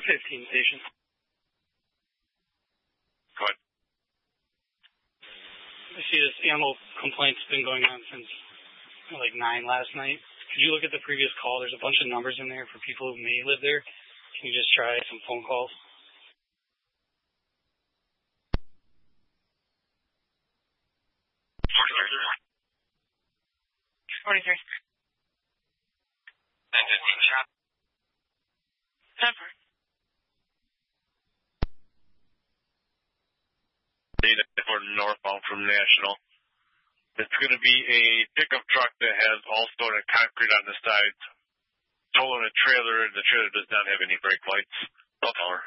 15 station. Go ahead. I see this animal complaint's been going on since like 9 last night. Could you look at the previous call? There's a bunch of numbers in there for people who may live there. Can you just try some phone calls? 43. 915 shop. Pepper. Data for northbound from National. It's going to be a pickup truck that has all sort of concrete on the sides, towing a trailer. The trailer does not have any brake lights.